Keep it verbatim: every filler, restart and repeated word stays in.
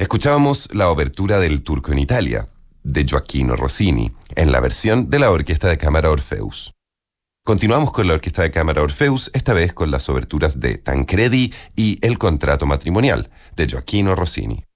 Escuchábamos la obertura del Turco en Italia, de Gioacchino Rossini, en la versión de la Orquesta de Cámara Orfeus. Continuamos con la Orquesta de Cámara Orfeus, esta vez con las oberturas de Tancredi y El contrato matrimonial, de Gioacchino Rossini.